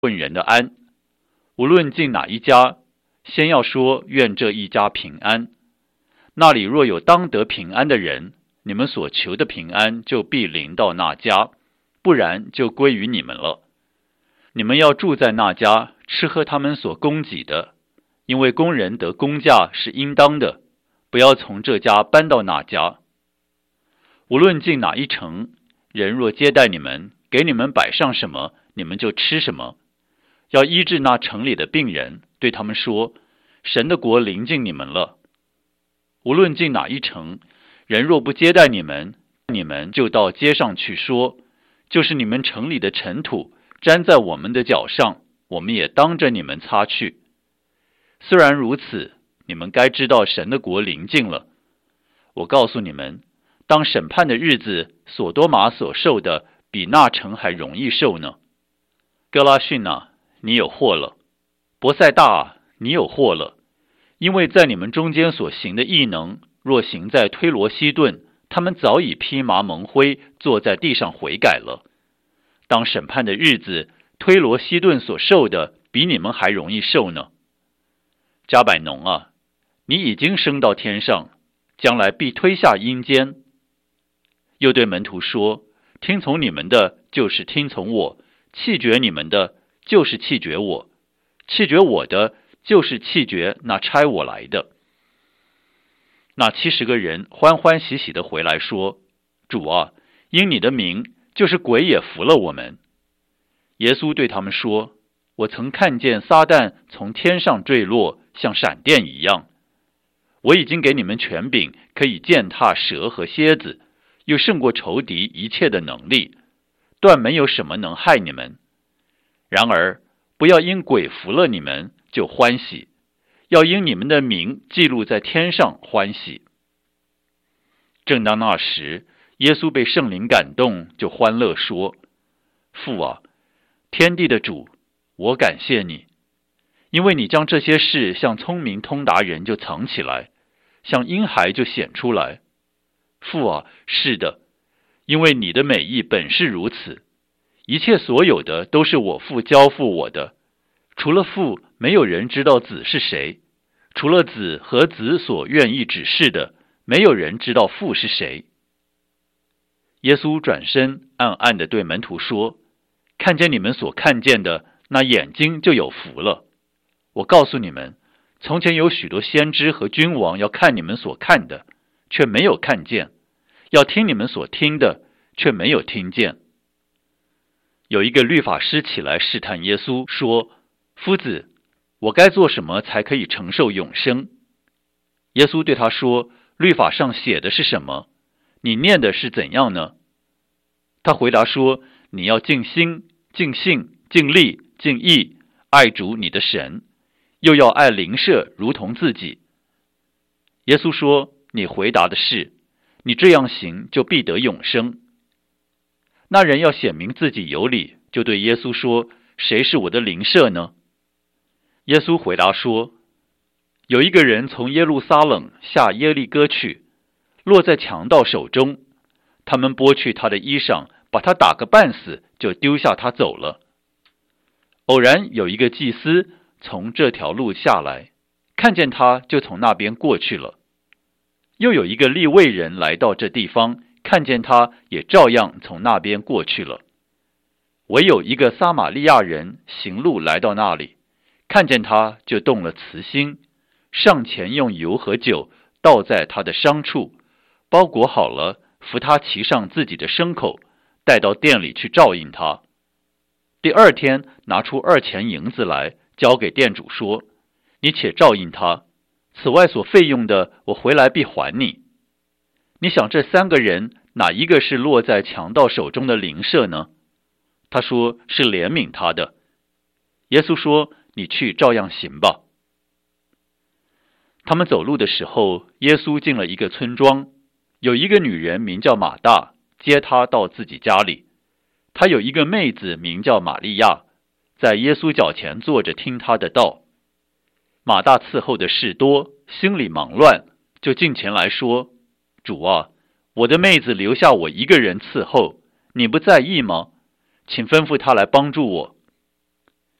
问人的安。无论进哪一家，先要说愿这一家平安。那里若有当得平安的人，你们所求的平安就必临到那家，不然就归于你们了。你们要住在那家，吃喝他们所供给的，因为工人得工价是应当的，不要从这家搬到那家。无论进哪一城，人若接待你们，给你们摆上什么，你们就吃什么。要医治那城里的病人，对他们说，神的国临近你们了。无论进哪一城，人若不接待你们，你们就到街上去说，就是你们城里的尘土沾在我们的脚上，我们也当着你们擦去。虽然如此，你们该知道神的国临近了。我告诉你们，当审判的日子，所多玛所受的比那城还容易受呢。哥拉汛啊，你有祸了；伯赛大啊，你有祸了。因为在你们中间所行的异能，若行在推罗西顿，他们早已披麻蒙灰，坐在地上悔改了。当审判的日子，推罗西顿所受的比你们还容易受呢。加百农啊，你已经升到天上，将来必推下阴间。又对门徒说，听从你们的就是听从我，弃绝你们的就是弃绝我，弃绝我的就是弃绝那差我来的。那70个人欢欢喜喜地回来说，主啊，因你的名，就是鬼也服了我们。耶稣对他们说，我曾看见撒旦从天上坠落，像闪电一样。我已经给你们权柄，可以践踏蛇和蝎子，又胜过仇敌一切的能力，断没有什么能害你们。然而不要因鬼服了你们就欢喜，要因你们的名记录在天上欢喜。正当那时，耶稣被圣灵感动，就欢乐说，父啊，天地的主，我感谢你，因为你将这些事向聪明通达人就藏起来，向婴孩就显出来。父啊，是的，因为你的美意本是如此。一切所有的都是我父交付我的，除了父，没有人知道子是谁；除了子和子所愿意指示的，没有人知道父是谁。耶稣转身暗暗地对门徒说，看见你们所看见的，那眼睛就有福了。我告诉你们，从前有许多先知和君王要看你们所看的，却没有看见；要听你们所听的，却没有听见。有一个律法师起来试探耶稣，说，夫子，我该做什么才可以承受永生？耶稣对他说，律法上写的是什么？你念的是怎样呢？他回答说，你要尽心、尽性、尽力、尽意爱主你的神，又要爱邻舍如同自己。耶稣说，你回答的是，你这样行就必得永生。那人要显明自己有理，就对耶稣说，谁是我的邻舍呢？耶稣回答说，有一个人从耶路撒冷下耶利哥去，落在强盗手中，他们剥去他的衣裳，把他打个半死，就丢下他走了。偶然有一个祭司从这条路下来，看见他，就从那边过去了。又有一个利未人来到这地方，看见他，也照样从那边过去了。唯有一个撒玛利亚人行路来到那里，看见他，就动了慈心，上前用油和酒倒在他的伤处，包裹好了，扶他骑上自己的牲口，带到店里去照应他。第二天拿出2钱银子来，交给店主说，你且照应他，此外所费用的，我回来必还你。你想这3个人，哪一个是落在强盗手中的邻舍呢？他说，是怜悯他的。耶稣说，你去照样行吧。他们走路的时候，耶稣进了一个村庄，有一个女人名叫马大，接他到自己家里。她有一个妹子名叫玛利亚，在耶稣脚前坐着听他的道。马大伺候的事多，心里忙乱，就近前来说，主啊，我的妹子留下我一个人伺候，你不在意吗？请吩咐她来帮助我。